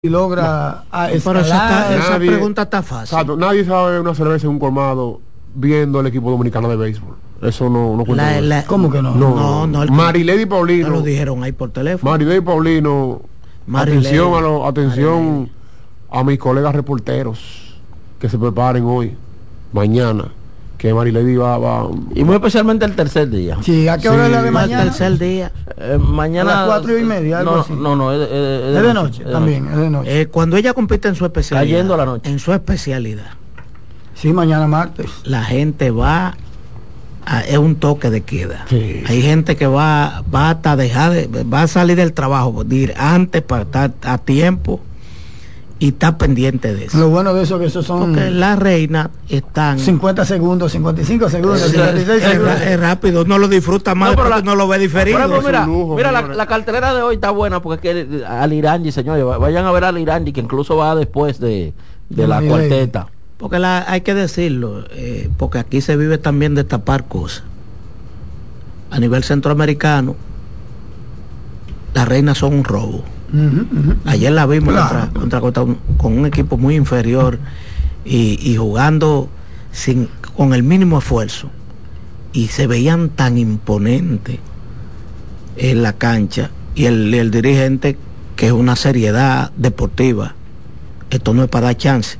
y logra pero esa pregunta está fácil. Exacto, nadie sabe una cerveza en un colmado viendo el equipo dominicano de béisbol. Eso no cuenta. ¿Cómo que no? No. Marilady Paulino. Me lo dijeron ahí por teléfono. Marilady Paulino. Atención a mis colegas reporteros que se preparen hoy, mañana, que Marilady va. Y muy especialmente el tercer día. Sí, ¿a qué hora es la de mañana? El tercer día. Mañana. A las 4:30, algo así. No, es de noche. También, es de noche. Cuando ella compite en su especialidad. Cayendo la noche. En su especialidad. Sí, mañana martes. La gente va. Es un toque de queda. Sí. Hay gente que va hasta va a salir del trabajo antes para estar a tiempo y está pendiente de eso. Lo bueno de eso es que esos son porque las reinas están 50 segundos, 55 segundos, 56 segundos. Es rápido, no lo disfruta más, pero no lo ve diferido. Mira, la cartelera de hoy está buena porque es que al Irangi, señores, vayan a ver al Irangi, que incluso va después de la cuarteta. Porque hay que decirlo, porque aquí se vive también de tapar cosas. A nivel centroamericano, las reinas son un robo. Ayer la vimos contra con un equipo muy inferior y jugando con el mínimo esfuerzo. Y se veían tan imponentes en la cancha. Y el dirigente, que es una seriedad deportiva, esto no es para dar chance.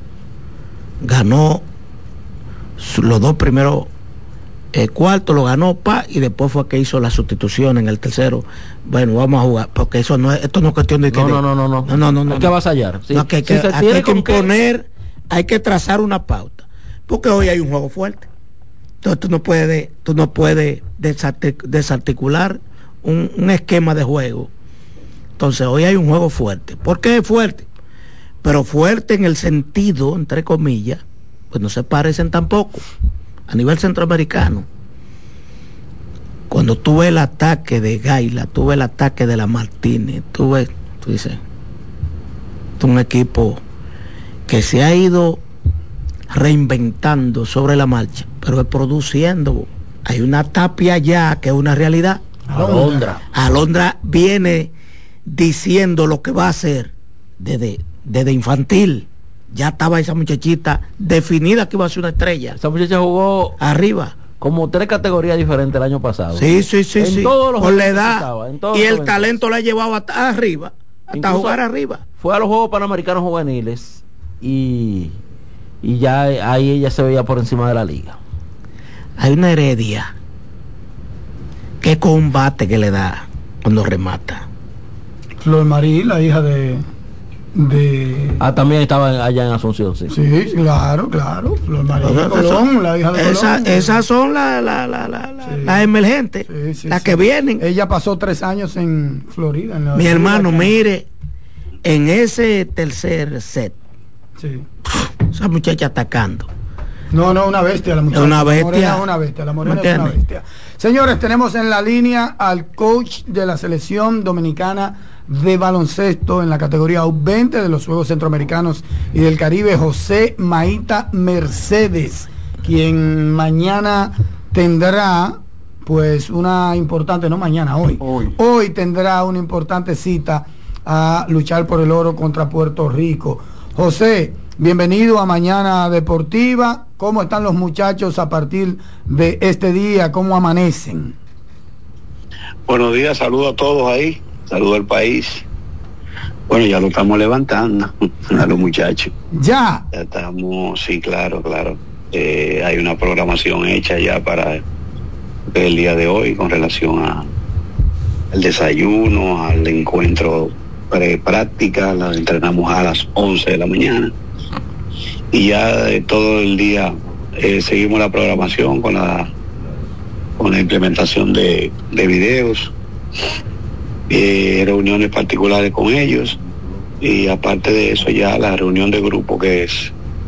Ganó los dos primeros cuartos, lo ganó y después fue que hizo la sustitución en el tercero. Bueno, vamos a jugar, porque esto no es cuestión de que no. Hay que avasallar. Sí. No, hay que imponer, hay que trazar una pauta, porque hoy hay un juego fuerte. Entonces tú no puedes desarticular un esquema de juego. Entonces hoy hay un juego fuerte. ¿Por qué es fuerte? Pero fuerte en el sentido, entre comillas, pues no se parecen tampoco. A nivel centroamericano, cuando tú ves el ataque de Gaila, tú ves el ataque de la Martínez, tú dices, es un equipo que se ha ido reinventando sobre la marcha, pero es produciendo. Hay una Tapia ya que es una realidad. Alondra viene diciendo lo que va a hacer desde infantil. Ya estaba esa muchachita definida que iba a ser una estrella. Esa muchacha jugó arriba como 3 categorías diferentes el año pasado. Sí. Por la edad y el talento la ha llevado hasta arriba, hasta incluso jugar arriba. Fue a los Juegos Panamericanos Juveniles y ya ahí ella se veía por encima de la liga. Hay una Heredia, qué combate que le da cuando remata. Flor Marí, la hija de también estaba allá en Asunción, sí. Sí, claro. Flor María Colón, la hija de Colón. Esas son las emergentes, las que vienen. Ella pasó 3 años en Florida. Mi hermano, mire, en ese tercer set, esa muchacha atacando. No, una bestia la muchacha. Una bestia. La morena es una bestia. Señores, tenemos en la línea al coach de la selección dominicana de baloncesto en la categoría U20 de los Juegos Centroamericanos y del Caribe, José Maíta Mercedes, quien mañana tendrá pues una importante, hoy tendrá una importante cita a luchar por el oro contra Puerto Rico. José, bienvenido a Mañana Deportiva. ¿Cómo están los muchachos a partir de este día? ¿Cómo amanecen? Buenos días, saludo a todos ahí, saludo al país. Bueno, ya lo estamos levantando a los muchachos. ¿Ya? Ya estamos, sí, claro. Hay una programación hecha ya para el día de hoy con relación al desayuno, al encuentro práctica. La entrenamos a las 11 de la mañana. Y ya todo el día seguimos la programación con la implementación de videos, reuniones particulares con ellos, y aparte de eso ya la reunión de grupo, que es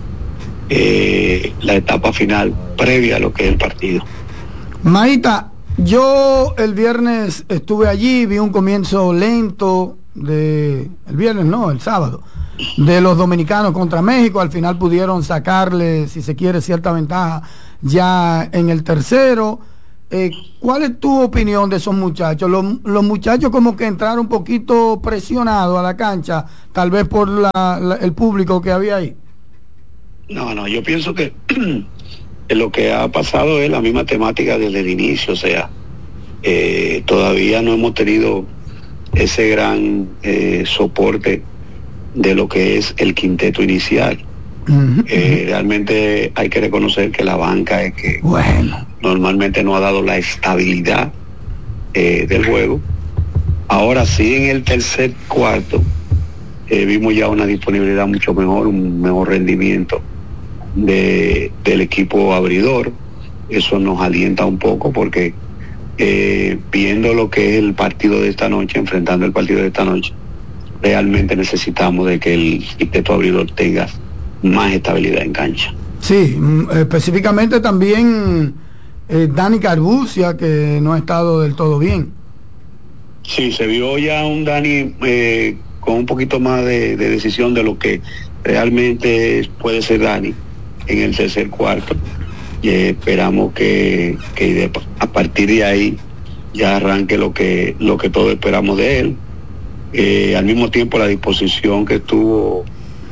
la etapa final previa a lo que es el partido. Maíta, yo el viernes estuve allí, vi un comienzo lento el sábado, de los dominicanos contra México. Al final pudieron sacarle, si se quiere, cierta ventaja ya en el tercero. ¿cuál es tu opinión de esos muchachos? Los muchachos como que entraron un poquito presionados a la cancha, tal vez por el público que había ahí. No, yo pienso que lo que ha pasado es la misma temática desde el inicio, o sea, todavía no hemos tenido ese gran soporte de lo que es el quinteto inicial. Realmente hay que reconocer que la banca es que normalmente no ha dado la estabilidad del juego. Ahora sí, en el tercer cuarto vimos ya una disponibilidad mucho mejor, un mejor rendimiento del equipo abridor. Eso nos alienta un poco porque viendo lo que es el partido de esta noche, enfrentando el partido de esta noche, realmente necesitamos de que el quinteto abridor tenga más estabilidad en cancha. Sí, específicamente también Dani Carbucia, que no ha estado del todo bien. Sí, se vio ya un Dani con un poquito más de decisión de lo que realmente puede ser Dani en el tercer cuarto. Esperamos que a partir de ahí ya arranque lo que todos esperamos de él. Al mismo tiempo la disposición que tuvo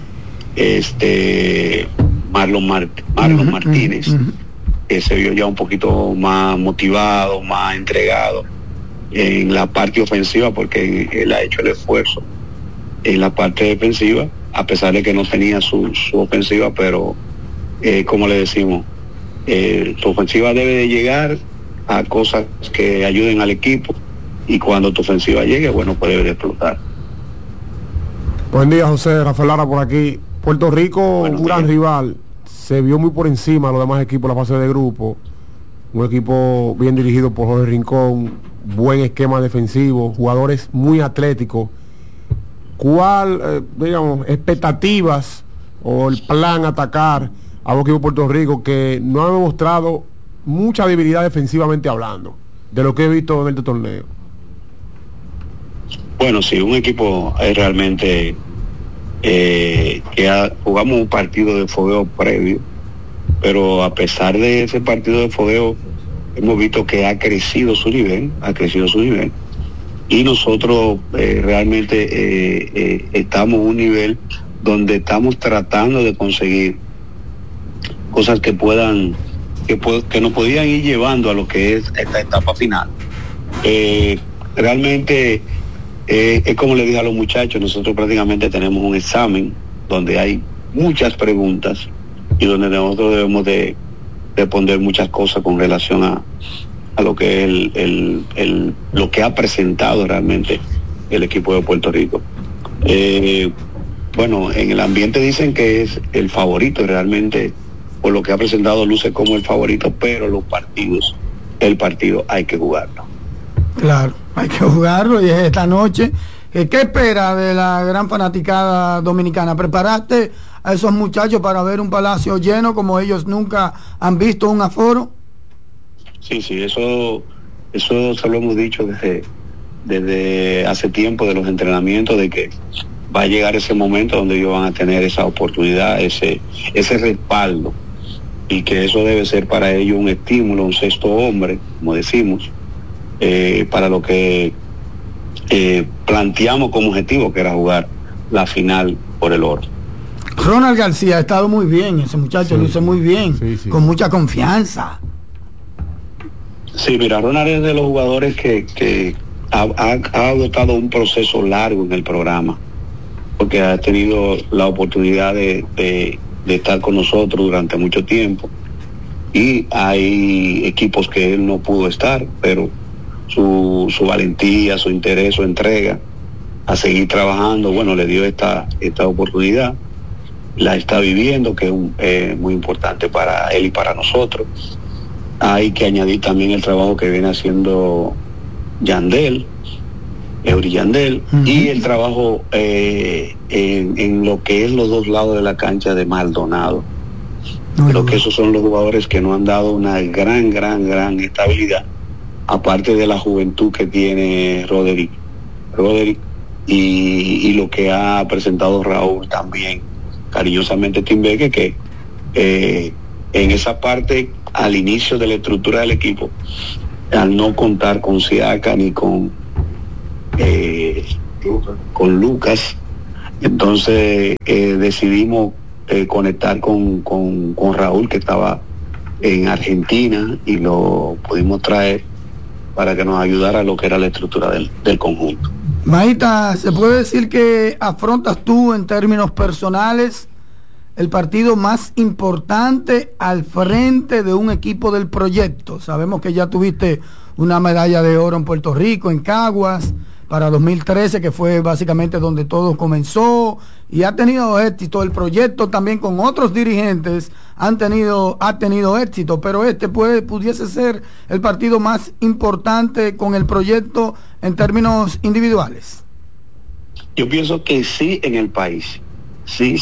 Marlon Martínez, que se vio ya un poquito más motivado, más entregado en la parte ofensiva, porque él ha hecho el esfuerzo en la parte defensiva, a pesar de que no tenía su ofensiva, pero como le decimos, tu ofensiva debe de llegar a cosas que ayuden al equipo, y cuando tu ofensiva llegue, bueno, pues debe de explotar. Buen día, José. Rafael Lara por aquí. Puerto Rico, un gran rival, se vio muy por encima de los demás equipos en la fase de grupo. Un equipo bien dirigido por Jorge Rincón, buen esquema defensivo, jugadores muy atléticos. ¿Cuál, digamos, expectativas o el plan a atacar a un equipo de Puerto Rico que no ha demostrado mucha debilidad defensivamente hablando, de lo que he visto en este torneo? Bueno, sí, un equipo es realmente jugamos un partido de fogueo previo, pero a pesar de ese partido de fogueo hemos visto que ha crecido su nivel, y nosotros realmente estamos en un nivel donde estamos tratando de conseguir cosas que nos podían ir llevando a lo que es esta etapa final. Realmente es como le dije a los muchachos, nosotros prácticamente tenemos un examen donde hay muchas preguntas y donde nosotros debemos de responder muchas cosas con relación a lo que es lo que ha presentado realmente el equipo de Puerto Rico. Bueno, en el ambiente dicen que es el favorito, realmente por lo que ha presentado luce como el favorito, pero el partido hay que jugarlo. Claro, hay que jugarlo, y es esta noche. ¿Qué espera de la gran fanaticada dominicana? ¿Preparaste a esos muchachos para ver un Palacio lleno como ellos nunca han visto un aforo? Sí, eso se lo hemos dicho desde hace tiempo, de los entrenamientos, de que va a llegar ese momento donde ellos van a tener esa oportunidad, ese respaldo, y que eso debe ser para ellos un estímulo, un sexto hombre, como decimos, para lo que planteamos como objetivo, que era jugar la final por el oro. Ronald García ha estado muy bien, ese muchacho luce muy bien, con mucha confianza. Sí, mira, Ronald es de los jugadores que ha adoptado un proceso largo en el programa, porque ha tenido la oportunidad de estar con nosotros durante mucho tiempo, y hay equipos que él no pudo estar, pero su valentía, su interés, su entrega a seguir trabajando, bueno, le dio esta oportunidad, la está viviendo, que es muy importante para él y para nosotros. Hay que añadir también el trabajo que viene haciendo Eury Yandel, y el trabajo en lo que es los dos lados de la cancha de Maldonado. Creo que esos son los jugadores que nos han dado una gran estabilidad, aparte de la juventud que tiene Roderick y lo que ha presentado Raúl también, cariñosamente Timbeque, que en esa parte, al inicio de la estructura del equipo, al no contar con Siaka ni con Lucas, entonces decidimos conectar con Raúl, que estaba en Argentina, y lo pudimos traer para que nos ayudara a lo que era la estructura del conjunto. Maíta, ¿se puede decir que afrontas tú en términos personales el partido más importante al frente de un equipo del proyecto? Sabemos que ya tuviste una medalla de oro en Puerto Rico, en Caguas, para 2013, que fue básicamente donde todo comenzó, y ha tenido éxito. El proyecto también con otros dirigentes ha tenido éxito, pero pudiese ser el partido más importante con el proyecto en términos individuales. Yo pienso que sí en el país, sí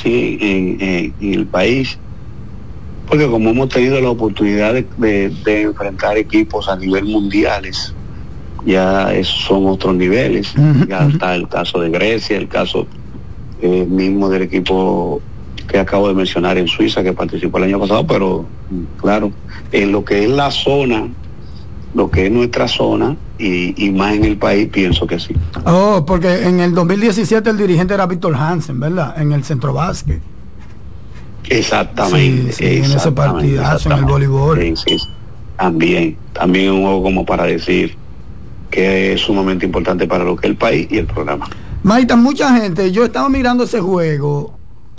en el país, porque como hemos tenido la oportunidad de enfrentar equipos a nivel mundiales, ya esos son otros niveles. Ya está el caso de Grecia, el caso mismo del equipo que acabo de mencionar en Suiza, que participó el año pasado, pero claro, en lo que es la zona, lo que es nuestra zona y más en el país, pienso que sí. Oh, porque en el 2017 el dirigente era Víctor Hansen, ¿verdad? En el Centro Básquet. Exactamente. Sí, en ese partidazo, en el voleibol. Sí. También un juego como para decir que es sumamente importante para lo que es el país y el programa. Maíta, mucha gente, yo estaba mirando ese juego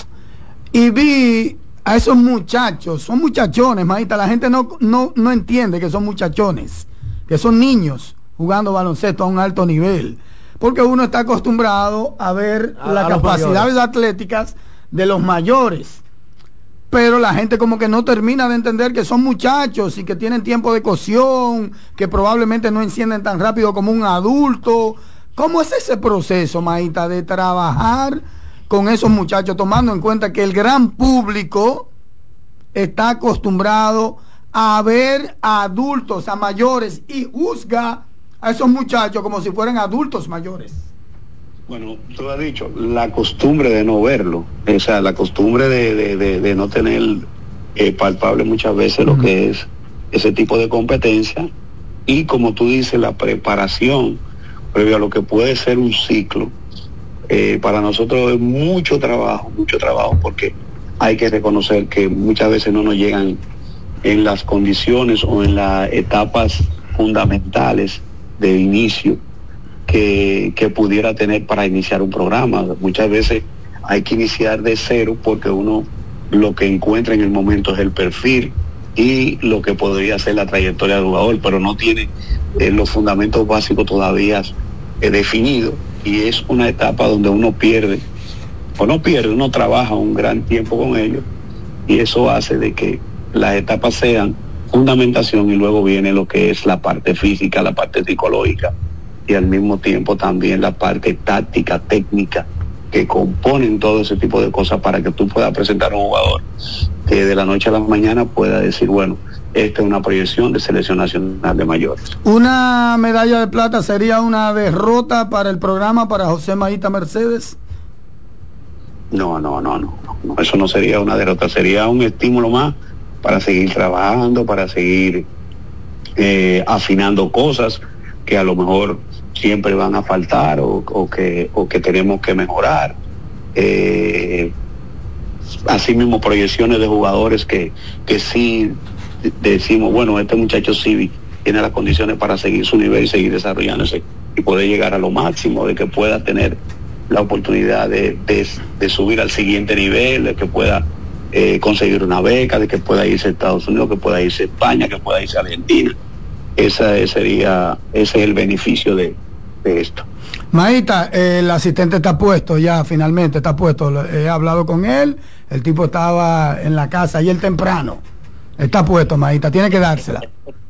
y vi a esos muchachos, son muchachones, Maíta, la gente no entiende que son muchachones, que son niños jugando baloncesto a un alto nivel, porque uno está acostumbrado a ver las capacidades atléticas de los mayores, pero la gente como que no termina de entender que son muchachos y que tienen tiempo de cocción, que probablemente no encienden tan rápido como un adulto. ¿Cómo es ese proceso, Maíta, de trabajar con esos muchachos, tomando en cuenta que el gran público está acostumbrado a ver a adultos, a mayores, y juzga a esos muchachos como si fueran adultos mayores? Bueno, tú has dicho, la costumbre de no verlo, o sea, la costumbre de no tener palpable muchas veces lo que es ese tipo de competencia, y como tú dices, la preparación previo a lo que puede ser un ciclo, para nosotros es mucho trabajo, porque hay que reconocer que muchas veces no nos llegan en las condiciones o en las etapas fundamentales de inicio que pudiera tener para iniciar un programa. Muchas veces hay que iniciar de cero, porque uno lo que encuentra en el momento es el perfil y lo que podría ser la trayectoria del jugador, pero no tiene los fundamentos básicos todavía definidos, y es una etapa donde uno uno trabaja un gran tiempo con ellos, y eso hace de que las etapas sean fundamentación, y luego viene lo que es la parte física, la parte psicológica, y al mismo tiempo también la parte táctica, técnica, que componen todo ese tipo de cosas para que tú puedas presentar a un jugador que de la noche a la mañana pueda decir, bueno, esta es una proyección de selección nacional de mayores. ¿Una medalla de plata sería una derrota para el programa, para José Maíta Mercedes? No, eso no sería una derrota, sería un estímulo más para seguir trabajando, para seguir afinando cosas que a lo mejor siempre van a faltar o que tenemos que mejorar. Asimismo, proyecciones de jugadores que sí decimos, bueno, este muchacho sí tiene las condiciones para seguir su nivel y seguir desarrollándose y poder llegar a lo máximo, de que pueda tener la oportunidad de subir al siguiente nivel, de que pueda conseguir una beca, de que pueda irse a Estados Unidos, que pueda irse a España, que pueda irse a Argentina. Ese es el beneficio de esto. Maíta, el asistente está puesto ya, finalmente está puesto. He hablado con él, el tipo estaba en la casa ayer temprano. Está puesto, Maíta, tiene que dársela.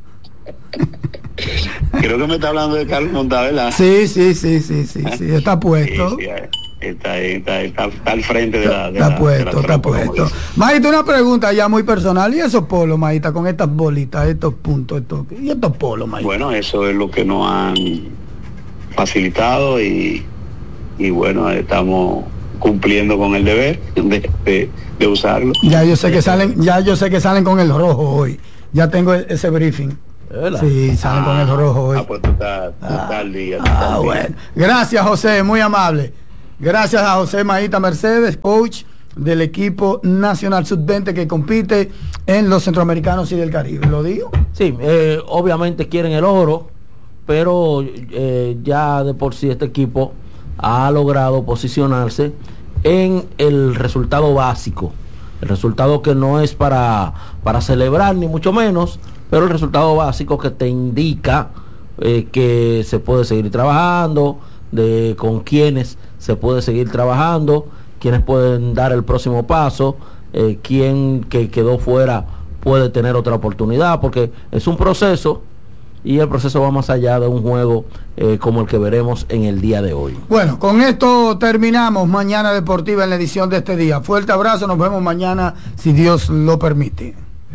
Creo que me está hablando de Carlos Montá, ¿verdad? Sí, está puesto. Sí, está al frente de la... Está puesto. Maíta, una pregunta ya muy personal. ¿Y esos polos, Maíta, con estas bolitas, estos puntos, y estos polos, Maíta? Bueno, eso es lo que nos han facilitado y bueno, estamos cumpliendo con el deber de usarlo. Ya yo sé que salen con el rojo hoy. Ya tengo ese briefing. Sí, salen con el rojo hoy. Pues tú estás al día. Bueno. Gracias, José, muy amable. Gracias a José Maíta Mercedes, coach del equipo nacional sub-20 que compite en los centroamericanos y del Caribe. ¿Lo digo? Sí, obviamente quieren el oro, pero ya de por sí este equipo ha logrado posicionarse en el resultado básico. El resultado que no es para celebrar, ni mucho menos, pero el resultado básico que te indica que se puede seguir trabajando, con quienes se puede seguir trabajando, quienes pueden dar el próximo paso, quien que quedó fuera puede tener otra oportunidad, porque es un proceso y el proceso va más allá de un juego como el que veremos en el día de hoy. Bueno, con esto terminamos Mañana Deportiva en la edición de este día. Fuerte abrazo, nos vemos mañana si Dios lo permite.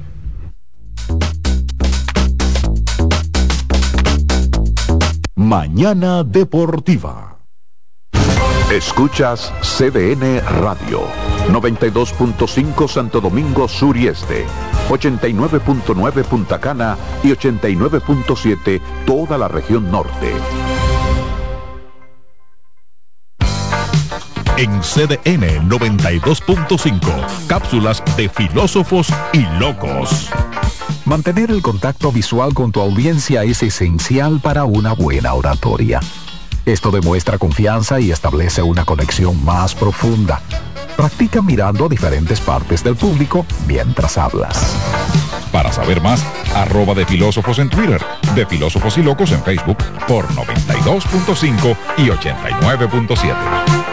Mañana Deportiva. Escuchas CDN Radio, 92.5 Santo Domingo Sur y Este, 89.9 Punta Cana y 89.7 toda la región norte. En CDN 92.5, cápsulas de filósofos y locos. Mantener el contacto visual con tu audiencia es esencial para una buena oratoria. Esto demuestra confianza y establece una conexión más profunda. Practica mirando a diferentes partes del público mientras hablas. Para saber más, @de Filósofos en Twitter, de Filósofos y Locos en Facebook por 92.5 y 89.7.